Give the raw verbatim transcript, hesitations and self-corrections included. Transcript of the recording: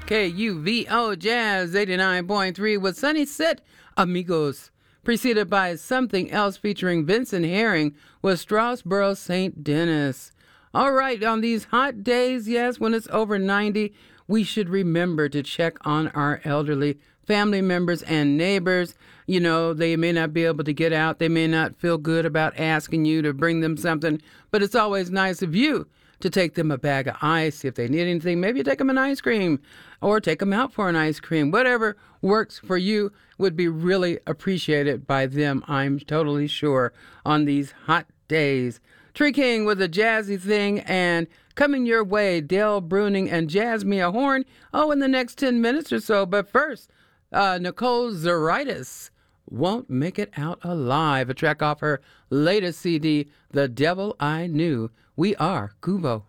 K U V O Jazz eighty-nine point three with Sunny Set, Amigos. Preceded by Something Else featuring Vincent Herring with Strasboro Saint Denis. All right, on these hot days, yes, when it's over ninety, we should remember to check on our elderly family members and neighbors. You know, they may not be able to get out. They may not feel good about asking you to bring them something, but it's always nice of you to take them a bag of ice. If they need anything, maybe take them an ice cream or take them out for an ice cream. Whatever works for you would be really appreciated by them, I'm totally sure, on these hot days. Tree King with a jazzy thing, and coming your way, Dale Bruning and Jazz Mia Horn, oh, in the next ten minutes or so. But first, uh, Nicole Zaritis, Won't Make It Out Alive, a track off her latest C D, The Devil I Knew. We are Kubo.